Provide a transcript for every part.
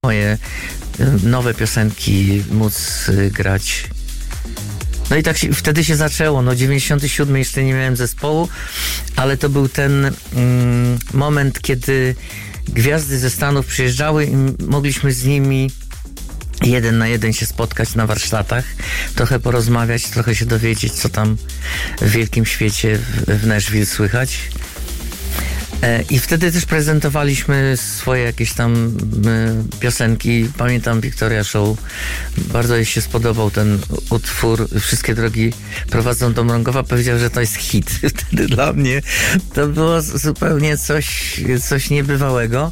moje nowe piosenki móc grać. No i tak wtedy się zaczęło. No 97 jeszcze nie miałem zespołu, ale to był ten moment, kiedy gwiazdy ze Stanów przyjeżdżały i mogliśmy z nimi 1 na 1 się spotkać na warsztatach, trochę porozmawiać, trochę się dowiedzieć, co tam w wielkim świecie w Nashville słychać. I wtedy też prezentowaliśmy swoje jakieś tam piosenki. Pamiętam Victoria Show. Bardzo jej się spodobał ten utwór. Wszystkie drogi prowadzą do Mrągowa. Powiedział, że to jest hit. Wtedy dla mnie to było zupełnie coś niebywałego.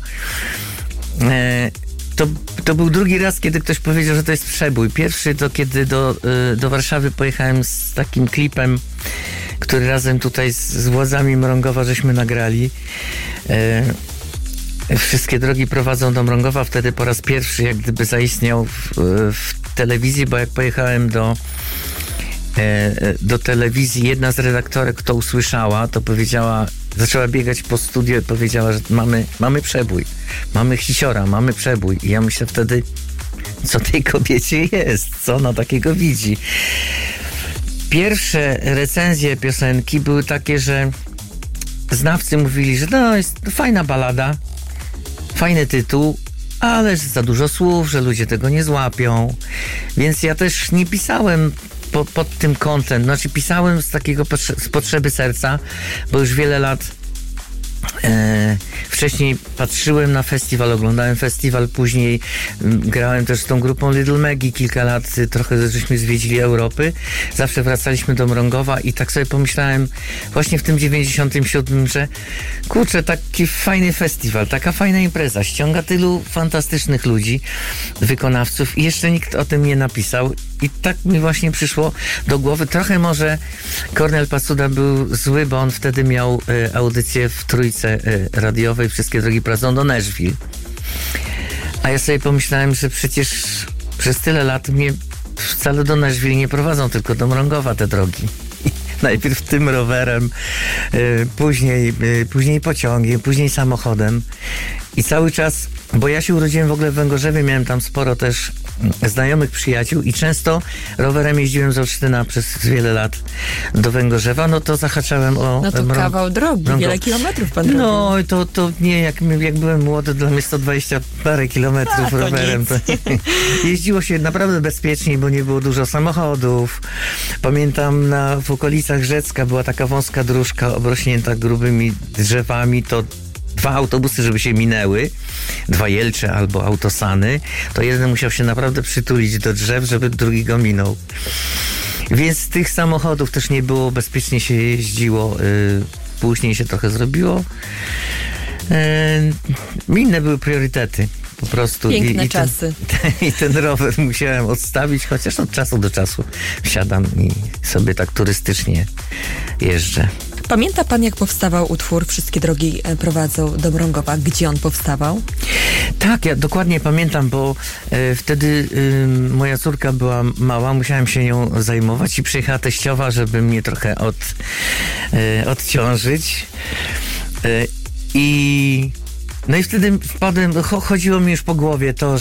To był drugi raz, kiedy ktoś powiedział, że to jest przebój. Pierwszy to kiedy do Warszawy pojechałem z takim klipem, który razem tutaj z władzami Mrągowa żeśmy nagrali. Wszystkie drogi prowadzą do Mrągowa. Wtedy po raz pierwszy jak gdyby zaistniał w telewizji, bo jak pojechałem do telewizji, jedna z redaktorek to usłyszała, to powiedziała, zaczęła biegać po studiu i powiedziała, że mamy przebój, mamy hiciora, mamy przebój. I ja myślę wtedy, co tej kobiecie jest, co ona takiego widzi. Pierwsze recenzje piosenki były takie, że znawcy mówili, że no jest fajna balada, fajny tytuł, ale za dużo słów, że ludzie tego nie złapią. Więc ja też nie pisałem pod tym kątem. Znaczy pisałem z potrzeby serca, bo już wiele lat wcześniej patrzyłem na festiwal, oglądałem festiwal, później grałem też z tą grupą Little Maggie kilka lat, trochę żeśmy zwiedzili Europy. Zawsze wracaliśmy do Mrągowa i tak sobie pomyślałem właśnie w tym 97, że kurczę, taki fajny festiwal, taka fajna impreza, ściąga tylu fantastycznych ludzi, wykonawców i jeszcze nikt o tym nie napisał. I tak mi właśnie przyszło do głowy. Trochę może Kornel Pacuda był zły, bo on wtedy miał audycję w Trójce radiowej Wszystkie drogi prowadzą do Nashville. A ja sobie pomyślałem, że przecież przez tyle lat mnie wcale do Nashville nie prowadzą, tylko do Mrągowa te drogi. Najpierw tym rowerem, później pociągiem, później samochodem. I cały czas, bo ja się urodziłem w ogóle w Węgorzewie, miałem tam sporo też znajomych, przyjaciół i często rowerem jeździłem z Olsztyna przez wiele lat do Węgorzewa, no to zahaczałem o... No to kawał drogi, wiele kilometrów pan robił. No to nie, jak byłem młody, dla mnie 120 parę kilometrów rowerem. To jeździło się naprawdę bezpiecznie, bo nie było dużo samochodów. Pamiętam w okolicach Rzecka była taka wąska dróżka obrośnięta grubymi drzewami, to 2 autobusy, żeby się minęły, 2 Jelcze albo autosany, to jeden musiał się naprawdę przytulić do drzew, żeby drugi go minął. Więc tych samochodów też nie było, bezpiecznie się jeździło, później się trochę zrobiło. Inne były priorytety po prostu. Piękne czasy. I ten rower musiałem odstawić, chociaż od czasu do czasu wsiadam i sobie tak turystycznie jeżdżę. Pamięta pan, jak powstawał utwór Wszystkie drogi prowadzą do Mrągowa? Gdzie on powstawał? Tak, ja dokładnie pamiętam, bo wtedy moja córka była mała, musiałem się nią zajmować i przyjechała teściowa, żeby mnie trochę odciążyć. No i wtedy wpadłem, chodziło mi już po głowie to,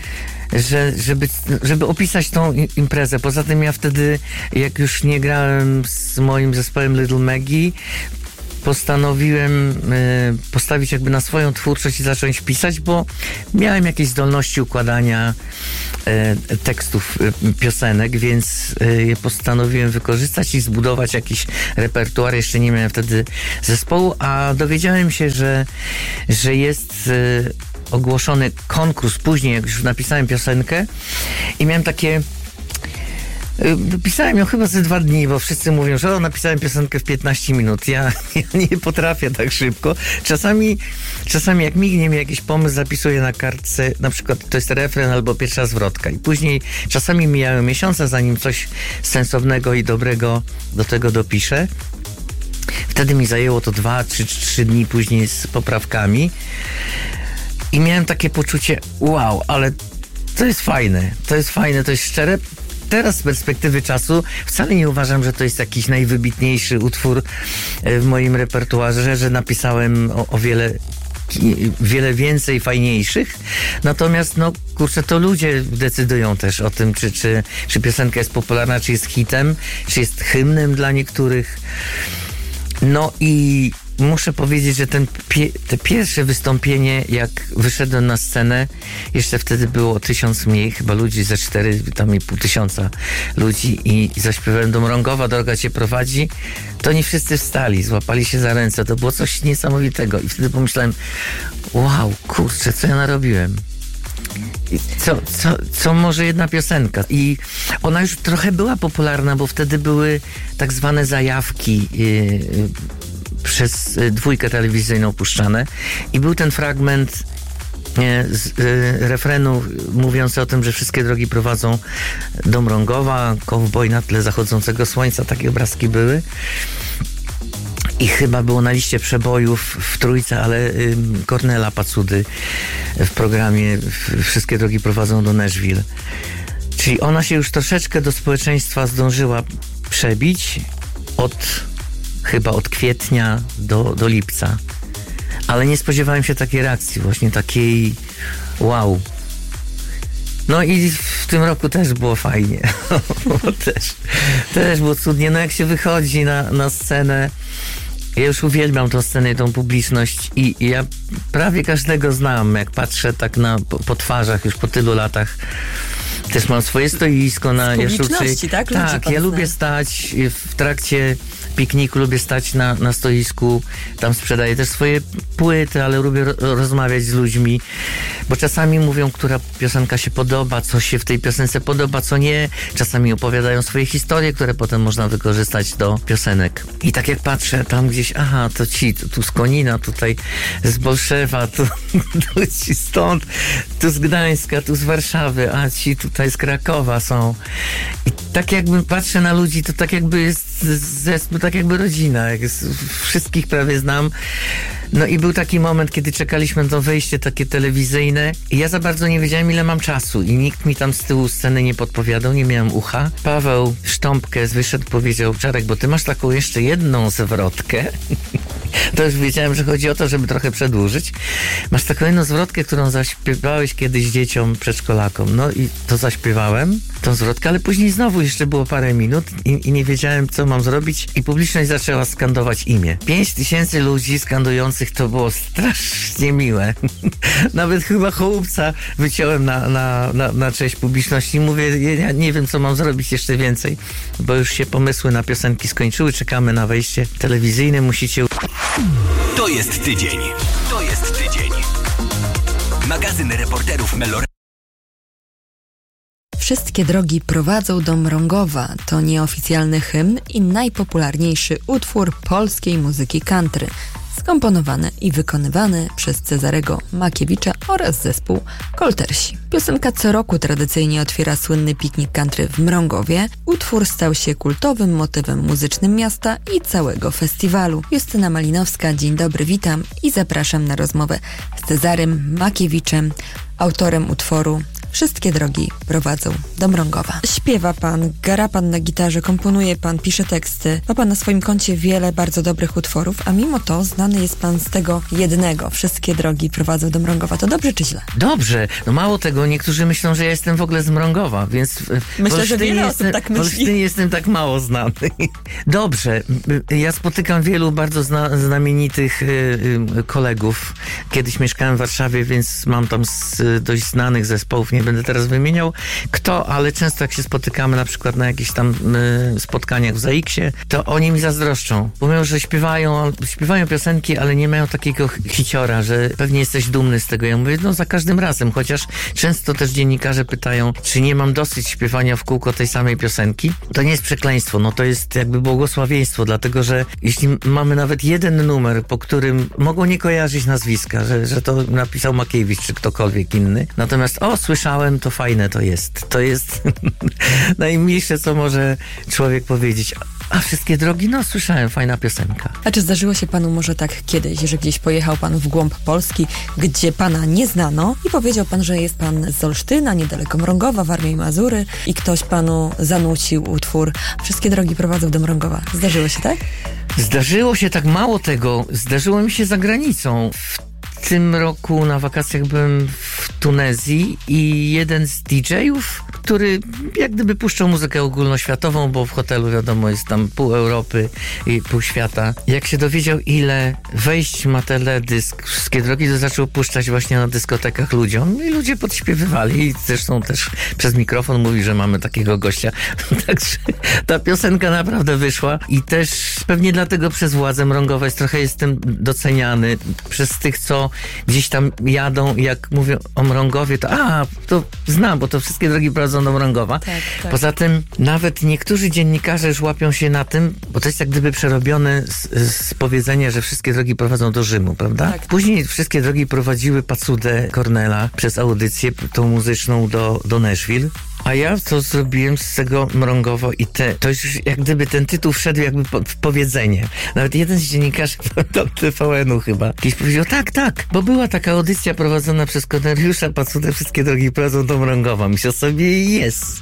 żeby opisać tą imprezę. Poza tym ja wtedy, jak już nie grałem z moim zespołem Little Maggie, postanowiłem postawić jakby na swoją twórczość i zacząć pisać, bo miałem jakieś zdolności układania tekstów piosenek, więc je postanowiłem wykorzystać i zbudować jakiś repertuar. Jeszcze nie miałem wtedy zespołu, a dowiedziałem się, że jest ogłoszony konkurs później, jak już napisałem piosenkę i miałem takie... Pisałem ją chyba ze 2 dni, bo wszyscy mówią, że napisałem piosenkę w 15 minut. Ja nie potrafię tak szybko. Czasami jak mignie mi jakiś pomysł, zapisuję na kartce, na przykład to jest refren albo pierwsza zwrotka i później czasami mijają miesiące, zanim coś sensownego i dobrego do tego dopiszę. Wtedy mi zajęło to 2 czy 3 dni później z poprawkami i miałem takie poczucie, wow, ale to jest fajne, to jest szczere. Teraz z perspektywy czasu wcale nie uważam, że to jest jakiś najwybitniejszy utwór w moim repertuarze, że napisałem o wiele wiele więcej fajniejszych. Natomiast, no kurczę, to ludzie decydują też o tym, czy piosenka jest popularna, czy jest hitem, czy jest hymnem dla niektórych. No i muszę powiedzieć, że te pierwsze wystąpienie, jak wyszedłem na scenę, jeszcze wtedy było 1000 mniej, chyba ludzi, ze 4,5 tysiąca ludzi i zaśpiewałem do Mrągowa, droga cię prowadzi, to nie wszyscy wstali, złapali się za ręce, to było coś niesamowitego i wtedy pomyślałem, wow, kurczę, co ja narobiłem? Co może jedna piosenka? I ona już trochę była popularna, bo wtedy były tak zwane zajawki przez dwójkę telewizyjną puszczane i był ten fragment z refrenu mówiący o tym, że wszystkie drogi prowadzą do Mrągowa, kowboj na tle zachodzącego słońca, takie obrazki były. I chyba było na liście przebojów w Trójce, ale Kornela Pacudy w programie Wszystkie drogi prowadzą do Nashville. Czyli ona się już troszeczkę do społeczeństwa zdążyła przebić chyba od kwietnia do lipca. Ale nie spodziewałem się takiej reakcji, właśnie takiej wow. No i w tym roku też było fajnie. też było cudnie. No jak się wychodzi na scenę, ja już uwielbiam tą scenę i tą publiczność i ja prawie każdego znam, jak patrzę tak po twarzach już po tylu latach. Też mam swoje stoisko na Jaszczurczyj. Tak, ja lubię stać w trakcie pikniku, lubię stać na stoisku, tam sprzedaję też swoje płyty, ale lubię rozmawiać z ludźmi, bo czasami mówią, która piosenka się podoba, co się w tej piosence podoba, co nie. Czasami opowiadają swoje historie, które potem można wykorzystać do piosenek. I tak jak patrzę tam gdzieś, aha, to ci, tu z Konina, tutaj z Bolszewa, tu ci stąd, tu z Gdańska, tu z Warszawy, a ci tutaj z Krakowa są. I tak jakby patrzę na ludzi, to tak jakby jest zespół, tak jakby rodzina, wszystkich prawie znam. No i był taki moment, kiedy czekaliśmy na to wejście takie telewizyjne i ja za bardzo nie wiedziałem, ile mam czasu i nikt mi tam z tyłu sceny nie podpowiadał, nie miałem ucha. Paweł Sztąpkę wyszedł, powiedział: Czarek, bo ty masz taką jeszcze jedną zwrotkę. To już wiedziałem, że chodzi o to, żeby trochę przedłużyć. Masz taką jedną zwrotkę, którą zaśpiewałeś kiedyś dzieciom, przedszkolakom. No i to zaśpiewałem, tą zwrotkę, ale później znowu jeszcze było parę minut i nie wiedziałem, co mam zrobić i publiczność zaczęła skandować imię. 5000 ludzi skandujących, to było strasznie miłe. Nawet chyba chołupca wyciąłem na cześć publiczności. Mówię, ja nie wiem, co mam zrobić jeszcze więcej, bo już się pomysły na piosenki skończyły, czekamy na wejście telewizyjne, musicie... To jest tydzień. To jest tydzień. Magazyn reporterów Melo. Wszystkie drogi prowadzą do Mrągowa. To nieoficjalny hymn i najpopularniejszy utwór polskiej muzyki country. Skomponowany i wykonywany przez Cezarego Makiewicza oraz zespół Koltersi. Piosenka co roku tradycyjnie otwiera słynny piknik country w Mrągowie. Utwór stał się kultowym motywem muzycznym miasta i całego festiwalu. Justyna Malinowska, dzień dobry, witam i zapraszam na rozmowę z Cezarym Makiewiczem, autorem utworu Wszystkie drogi prowadzą do Mrągowa. Śpiewa pan, gra pan na gitarze, komponuje pan, pisze teksty. Ma pan na swoim koncie wiele bardzo dobrych utworów, a mimo to znany jest pan z tego jednego. Wszystkie drogi prowadzą do Mrągowa. To dobrze czy źle? Dobrze. No mało tego, niektórzy myślą, że ja jestem w ogóle z Mrągowa, więc myślę, że wiele osób tak myśli. W Olsztynie jestem tak mało znany. Dobrze. Ja spotykam wielu bardzo znamienitych kolegów. Kiedyś mieszkałem w Warszawie, więc mam tam dość znanych zespołów. Nie będę teraz wymieniał kto, ale często jak się spotykamy na przykład na jakichś tam spotkaniach w ZAX-ie, to oni mi zazdroszczą. Bo mówią, że śpiewają piosenki, ale nie mają takiego hiciora, że pewnie jesteś dumny z tego. Ja mówię, no za każdym razem, chociaż często też dziennikarze pytają, czy nie mam dosyć śpiewania w kółko tej samej piosenki. To nie jest przekleństwo, no to jest jakby błogosławieństwo, dlatego że jeśli mamy nawet jeden numer, po którym mogą nie kojarzyć nazwiska, że to napisał Makiewicz czy ktokolwiek inny, natomiast słyszałem, to fajne to jest. To jest najmniejsze, co może człowiek powiedzieć. A wszystkie drogi? No, słyszałem, fajna piosenka. A czy zdarzyło się panu może tak kiedyś, że gdzieś pojechał pan w głąb Polski, gdzie pana nie znano i powiedział pan, że jest pan z Olsztyna, niedaleko Mrągowa, Warmii i Mazury i ktoś panu zanucił utwór Wszystkie drogi prowadzą do Mrągowa. Zdarzyło się tak? Zdarzyło się tak, mało tego. Zdarzyło mi się za granicą. tym roku na wakacjach byłem w Tunezji i jeden z DJ-ów, który jak gdyby puszczał muzykę ogólnoświatową, bo w hotelu wiadomo jest tam pół Europy i pół świata. Jak się dowiedział, ile wejść ma teledysk Wszystkie drogi, to zaczął puszczać właśnie na dyskotekach ludziom i ludzie podśpiewywali i zresztą też przez mikrofon mówi, że mamy takiego gościa. Także ta piosenka naprawdę wyszła i też pewnie dlatego przez władze mrągowe trochę jestem doceniany przez tych, co gdzieś tam jadą i jak mówią o Mrągowie, to znam, bo to Wszystkie drogi prowadzą do Mrągowa. Tak. Poza tym nawet niektórzy dziennikarze już łapią się na tym, bo to jest jak gdyby przerobione z powiedzenia, że wszystkie drogi prowadzą do Rzymu, prawda? Tak. Później Wszystkie drogi prowadziły Pacudę Cornela przez audycję tą muzyczną do Nashville. A ja to zrobiłem z tego Mrągowo i to już jak gdyby ten tytuł wszedł jakby w powiedzenie. Nawet jeden z dziennikarzy TVN-u chyba kiedyś powiedział, tak, bo była taka audycja prowadzona przez Korneliusza Pacudę, Wszystkie drogi prowadzą do Mrągowa. Myślał sobie, jest.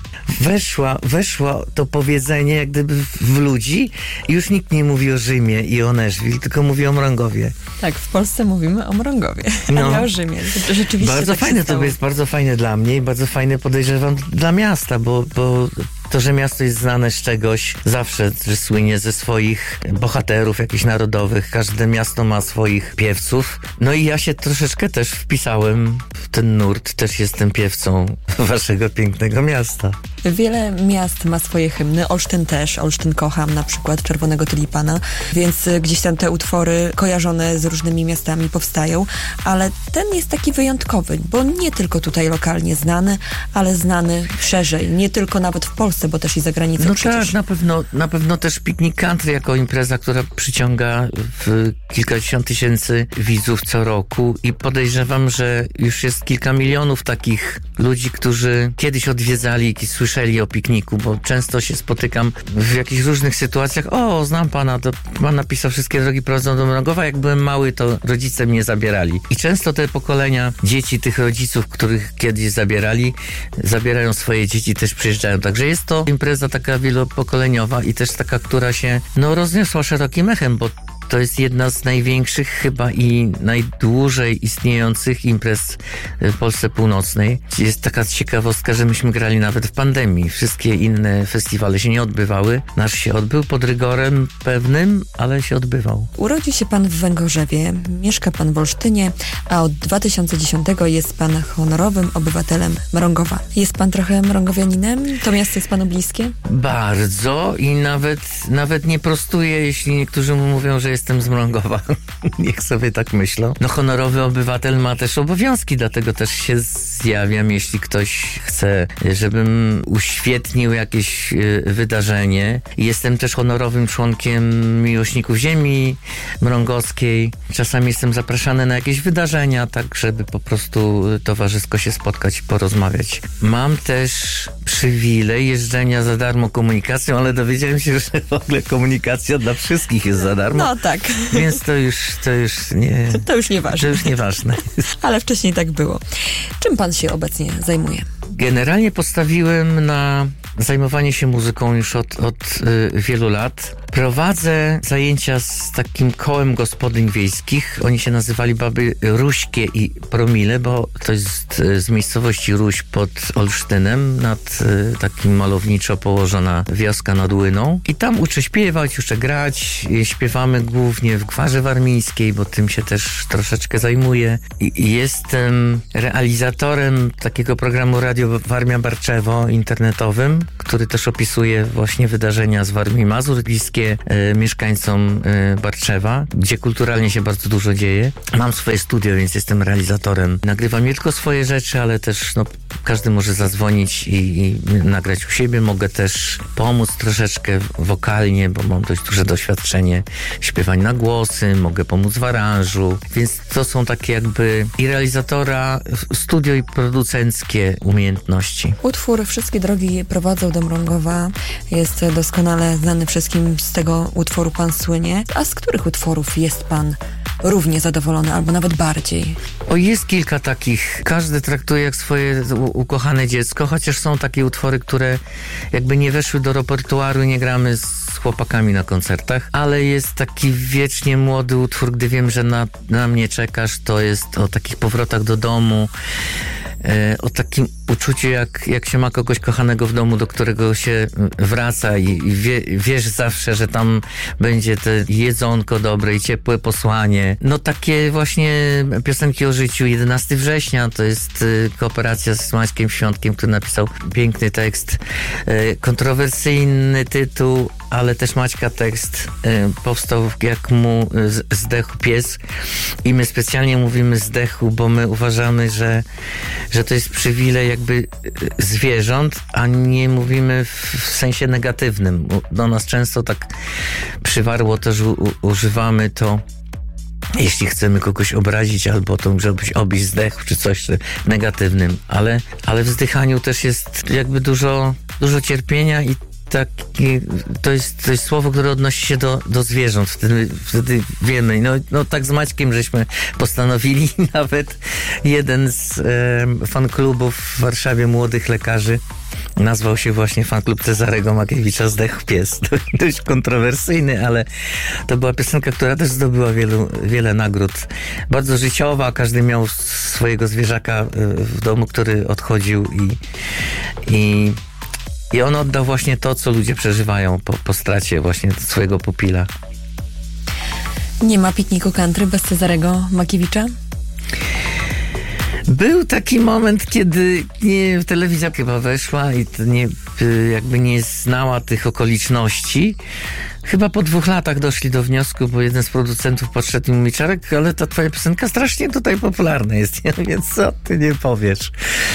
Weszło to powiedzenie jak gdyby w ludzi i już nikt nie mówi o Rzymie i o Nashville, tylko mówi o Mrągowie. Tak, w Polsce mówimy o Mrągowie, a nie o Rzymie. Rzeczywiście bardzo tak fajne, to jest bardzo fajne dla mnie i bardzo fajne, podejrzewam, dla miasta, bo to, że miasto jest znane z czegoś, zawsze że słynie ze swoich bohaterów jakichś narodowych. Każde miasto ma swoich piewców. No i ja się troszeczkę też wpisałem w ten nurt. Też jestem piewcą waszego pięknego miasta. Wiele miast ma swoje hymny, Olsztyn też, Olsztyn kocham, na przykład Czerwonego Tulipana, więc gdzieś tam te utwory kojarzone z różnymi miastami powstają, ale ten jest taki wyjątkowy, bo nie tylko tutaj lokalnie znany, ale znany szerzej, nie tylko nawet w Polsce, bo też i za granicą no przecież. Tak, na pewno też Piknik Country jako impreza, która przyciąga kilkadziesiąt tysięcy widzów co roku i podejrzewam, że już jest kilka milionów takich ludzi, którzy kiedyś odwiedzali i słyszeli o pikniku, bo często się spotykam w jakichś różnych sytuacjach. Znam pana, to pan napisał Wszystkie drogi prowadzą do Mrągowa. Jak byłem mały, to rodzice mnie zabierali. I często te pokolenia dzieci tych rodziców, których kiedyś zabierają swoje dzieci, też przyjeżdżają. Także jest to impreza taka wielopokoleniowa i też taka, która się rozniosła szerokim echem, bo to jest jedna z największych chyba i najdłużej istniejących imprez w Polsce Północnej. Jest taka ciekawostka, że myśmy grali nawet w pandemii. Wszystkie inne festiwale się nie odbywały. Nasz się odbył pod rygorem pewnym, ale się odbywał. Urodził się pan w Węgorzewie, mieszka pan w Olsztynie, a od 2010 jest pan honorowym obywatelem Mrągowa. Jest pan trochę mrągowianinem? To miasto jest panu bliskie? Bardzo i nawet nie prostuję, jeśli niektórzy mu mówią, że jestem z Mrągowa. Niech sobie tak myślą. Honorowy obywatel ma też obowiązki, dlatego też się zjawiam, jeśli ktoś chce, żebym uświetnił jakieś wydarzenie. Jestem też honorowym członkiem Miłośników Ziemi Mrągowskiej. Czasami jestem zapraszany na jakieś wydarzenia, tak żeby po prostu towarzysko się spotkać i porozmawiać. Mam też przywilej jeżdżenia za darmo komunikacją, ale dowiedziałem się, że w ogóle komunikacja dla wszystkich jest za darmo. No tak. Więc to już nie... To już nieważne. To już nieważne. Ale wcześniej tak było. Czym pan się obecnie zajmuje? Generalnie postawiłem na zajmowanie się muzyką już od wielu lat. Prowadzę zajęcia z takim kołem gospodyń wiejskich. Oni się nazywali Baby Ruśkie i Promile, bo to jest z miejscowości Ruś pod Olsztynem, nad takim malowniczo położona wioska nad Łyną. I tam uczę śpiewać, uczę grać. Śpiewamy głównie w gwarze warmińskiej, bo tym się też troszeczkę zajmuję. I jestem realizatorem takiego programu Radio Warmia Barczewo internetowym, który też opisuje właśnie wydarzenia z Warmii i Mazur, bliskie mieszkańcom Barczewa, gdzie kulturalnie się bardzo dużo dzieje. Mam swoje studio, więc jestem realizatorem. Nagrywam nie tylko swoje rzeczy, ale też każdy może zadzwonić i nagrać u siebie. Mogę też pomóc troszeczkę wokalnie, bo mam dość duże doświadczenie śpiewań na głosy, mogę pomóc w aranżu, więc to są takie jakby i realizatora, studio i producenckie umiejętności. Utwór Wszystkie drogi prowadzą do Mrągowa jest doskonale znany wszystkim, z tego utworu pan słynie. A z których utworów jest pan równie zadowolony, albo nawet bardziej? Jest kilka takich. Każdy traktuje jak swoje ukochane dziecko, chociaż są takie utwory, które jakby nie weszły do repertuaru, nie gramy z chłopakami na koncertach, ale jest taki wiecznie młody utwór, Gdy wiem, że na mnie czekasz, to jest o takich powrotach do domu, o takim uczuciu, jak się ma kogoś kochanego w domu, do którego się wraca i wiesz zawsze, że tam będzie te jedzonko dobre i ciepłe posłanie. No takie właśnie piosenki o życiu. 11 września to jest kooperacja z Maćkiem Świątkiem, który napisał piękny tekst. Kontrowersyjny tytuł, ale też Maćka tekst powstał, jak mu zdechł pies. I my specjalnie mówimy zdechł, bo my uważamy, że to jest przywilej jakby zwierząt, a nie mówimy w sensie negatywnym. Do nas często tak przywarło to, że używamy to, jeśli chcemy kogoś obrazić, albo to żebyś obiś zdechł, czy coś negatywnym. Ale w zdychaniu też jest jakby dużo cierpienia i to jest słowo, które odnosi się do zwierząt. Wtedy wiemy. No tak z Maćkiem żeśmy postanowili. Nawet jeden z fanklubów w Warszawie młodych lekarzy nazwał się właśnie fanklub Cezarego Makiewicza Zdechł pies. Dość kontrowersyjny, ale to była piosenka, która też zdobyła wiele nagród. Bardzo życiowa. Każdy miał swojego zwierzaka w domu, który odchodził i on oddał właśnie to, co ludzie przeżywają po stracie właśnie swojego pupila. Nie ma pikniku country bez Cezarego Makiewicza? Był taki moment, kiedy telewizja chyba weszła i jakby nie znała tych okoliczności. Chyba po 2 latach doszli do wniosku, bo jeden z producentów podszedł i mówi: Czarek, ale ta twoja piosenka strasznie tutaj popularna jest, więc co ty nie powiesz?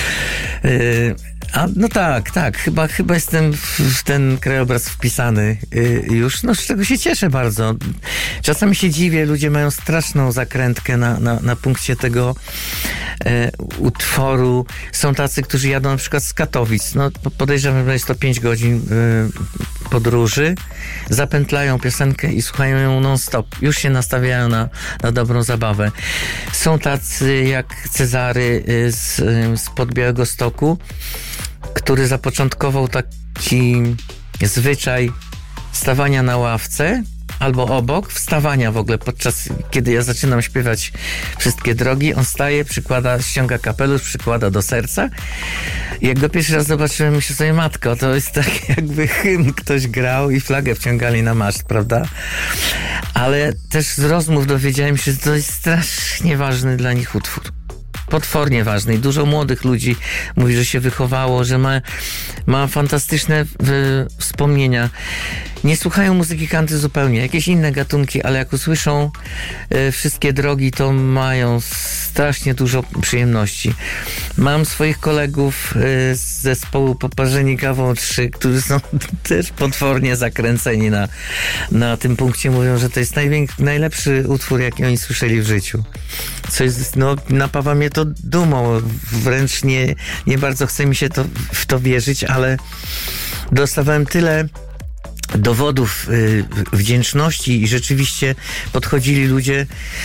No tak, chyba jestem w ten krajobraz wpisany już, z czego się cieszę bardzo. Czasami się dziwię, ludzie mają straszną zakrętkę na punkcie tego utworu. Są tacy, którzy jadą na przykład z Katowic, podejrzewam, że jest to 5 godzin podróży, zapętlają piosenkę i słuchają ją non-stop. Już się nastawiają na dobrą zabawę. Są tacy jak Cezary spod Białegostoku, który zapoczątkował taki zwyczaj stawania na ławce albo obok, wstawania w ogóle podczas, kiedy ja zaczynam śpiewać Wszystkie drogi, on staje, ściąga kapelusz, przykłada do serca. I jak go pierwszy raz zobaczyłem, myślę sobie: matko, to jest tak jakby hymn ktoś grał i flagę wciągali na maszt, prawda? Ale też z rozmów dowiedziałem się, że to jest strasznie ważny dla nich utwór. Potwornie ważny i dużo młodych ludzi mówi, że się wychowało, że ma fantastyczne wspomnienia. Nie słuchają muzyki country zupełnie, jakieś inne gatunki, ale jak usłyszą Wszystkie drogi, to mają strasznie dużo przyjemności. Mam swoich kolegów z zespołu Poparzeni Kawą 3, którzy są też potwornie zakręceni na tym punkcie. Mówią, że to jest najlepszy utwór, jaki oni słyszeli w życiu. Co jest, napawa mnie to dumą. Wręcz nie bardzo chce mi się w to wierzyć, ale dostawałem tyle dowodów wdzięczności i rzeczywiście podchodzili ludzie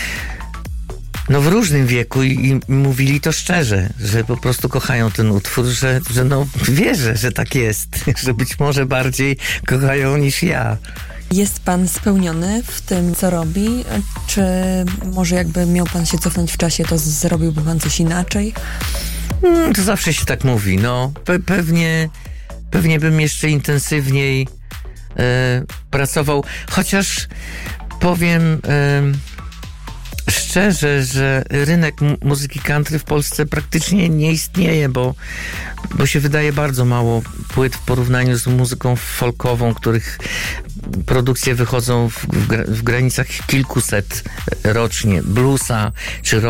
w różnym wieku i mówili to szczerze, że po prostu kochają ten utwór, że wierzę, że tak jest, że być może bardziej kochają niż ja. Jest pan spełniony w tym, co robi? Czy może jakby miał pan się cofnąć w czasie, to zrobiłby pan coś inaczej? To zawsze się tak mówi. Pewnie bym jeszcze intensywniej pracował, chociaż powiem szczerze, że rynek muzyki country w Polsce praktycznie nie istnieje, bo się wydaje bardzo mało płyt w porównaniu z muzyką folkową, których produkcje wychodzą w granicach kilkuset rocznie. Bluesa czy